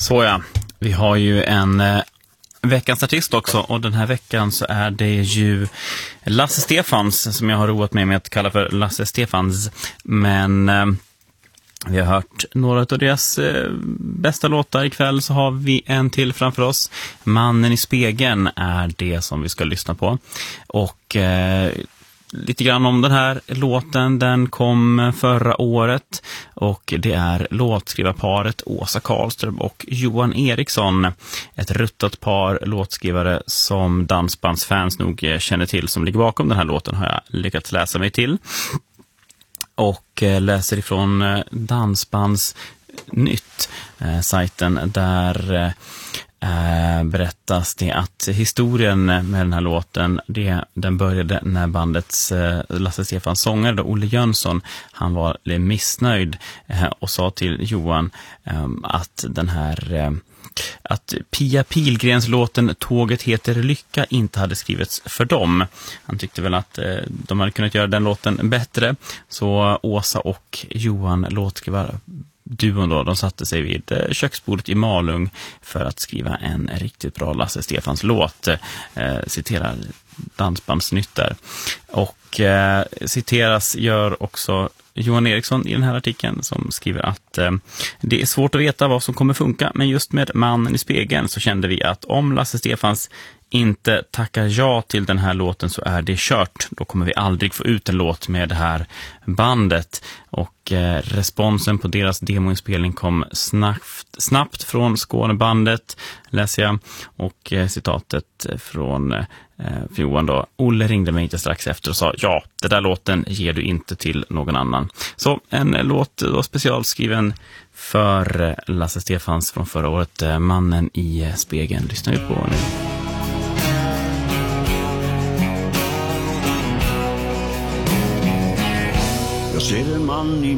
Så ja, vi har ju en veckans artist också, och den här veckan så är det ju Lasse Stefans, som jag har roat mig med att kalla för Lasse Stefans. Men vi har hört några av deras bästa låtar. Ikväll så har vi en till framför oss. Mannen i spegeln är det som vi ska lyssna på. Och lite grann om den här låten. Den kom förra året och det är låtskrivarparet Åsa Karlström och Johan Eriksson. Ett ruttat par låtskrivare som dansbandsfans nog känner till, som ligger bakom den här låten, har jag lyckats läsa mig till. Och läser ifrån Dansbandsnytt, sajten, där berättas det att historien med den här låten, den började när bandets Lasse Stefans sångare då, Olle Jönsson, han var missnöjd och sa till Johan att den här att Pia Pilgrens låten Tåget heter lycka inte hade skrivits för dem. Han tyckte väl att de hade kunnat göra den låten bättre, så Åsa och Johan, låtskrivarduon då, de satte sig vid köksbordet i Malung för att skriva en riktigt bra Lasse Stefans låt. Citerar Dansbandsnytt där. Och citeras gör också Johan Eriksson i den här artikeln, som skriver att det är svårt att veta vad som kommer funka, men just med Mannen i spegeln så kände vi att om Lasse Stefans inte tackar ja till den här låten så är det kört. Då kommer vi aldrig få ut en låt med det här bandet. Och responsen på deras demoinspelning kom snabbt från Skånebandet, läser jag. Och citatet från Johan då: Olle ringde mig inte strax efter och sa ja, den där låten ger du inte till någon annan. Så en låt då specialskriven för Lasse Stefans från förra året, Mannen i spegeln, lyssnar vi på nu. Jag ser en man i